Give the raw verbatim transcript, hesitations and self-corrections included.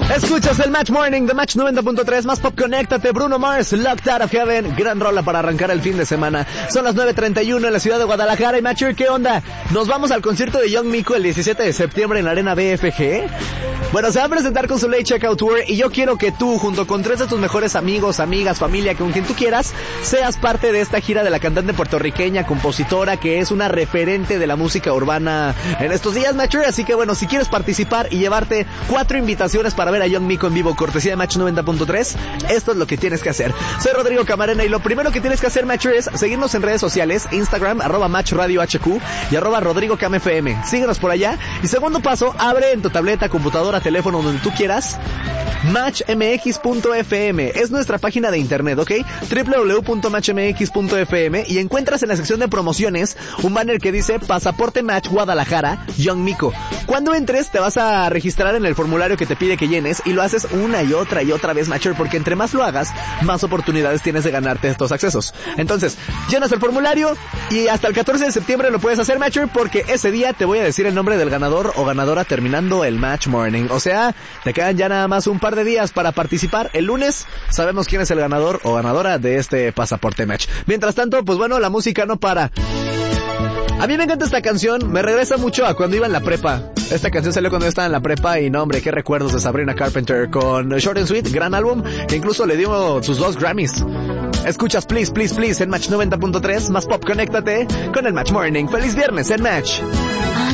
Escuchas el Match Morning de Match noventa punto tres, más pop, conéctate. Bruno Mars, Locked Out of Heaven, gran rola para arrancar el fin de semana. Son las nueve treinta y uno en la ciudad de Guadalajara. Y Matcher, ¿qué onda? Nos vamos al concierto de Young Miko el diecisiete de septiembre en la Arena B F G. Bueno, se va a presentar con su Late Checkout Tour y yo quiero que tú, junto con tres de tus mejores amigos, amigas, familia, con quien tú quieras, seas parte de esta gira de la cantante puertorriqueña, compositora, que es una referente de la música urbana en estos días, Matcher. Así que bueno, si quieres participar y llevarte cuatro invitaciones para ver a Young Miko en vivo, cortesía de Match noventa punto tres, esto es lo que tienes que hacer. Soy Rodrigo Camarena y lo primero que tienes que hacer, Matcher, es seguirnos en redes sociales, Instagram, arroba Match Radio H Q y arroba Rodrigo Cam F M. Síguenos por allá. Y segundo paso, abre en tu tableta, computadora, teléfono, donde tú quieras, match m x punto f m. Es nuestra página de internet, ¿ok? doble u doble u doble u punto match m x punto f m, y encuentras en la sección de promociones un banner que dice Pasaporte Match Guadalajara, Young Miko. Cuando entres te vas a registrar en el formulario que te pide que llenes y lo haces una y otra y otra vez, Matcher, porque entre más lo hagas, más oportunidades tienes de ganarte estos accesos. Entonces, llenas el formulario y hasta el catorce de septiembre lo puedes hacer, Matcher, porque ese día te voy a decir el nombre del ganador o ganadora terminando el Match Morning. O sea, te quedan ya nada más un par de días para participar. El lunes sabemos quién es el ganador o ganadora de este Pasaporte Match. Mientras tanto, pues bueno, la música no para. A mí me encanta esta canción, me regresa mucho a cuando iba en la prepa. Esta canción salió cuando yo estaba en la prepa y no, hombre, qué recuerdos de Sabrina Carpenter con Short and Sweet, gran álbum, que incluso le dio sus dos Grammys. Escuchas Please, Please, Please en Match noventa punto tres, más pop, conéctate con el Match Morning. ¡Feliz viernes en Match!